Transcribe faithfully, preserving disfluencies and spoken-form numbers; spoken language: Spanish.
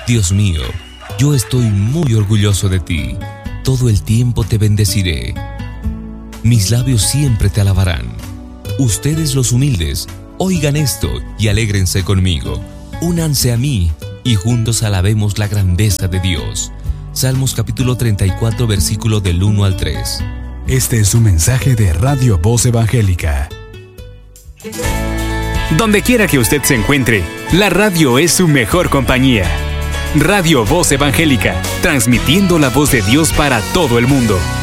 Dios mío, yo estoy muy orgulloso de ti. Todo el tiempo te bendeciré. Mis labios siempre te alabarán. Ustedes los humildes, oigan esto y alégrense conmigo. Únanse a mí y juntos alabemos la grandeza de Dios. Salmos capítulo treinta y cuatro, versículo del uno al tres. Este es un mensaje de Radio Voz Evangélica. Donde quiera que usted se encuentre, la radio es su mejor compañía. Radio Voz Evangélica, transmitiendo la voz de Dios para todo el mundo.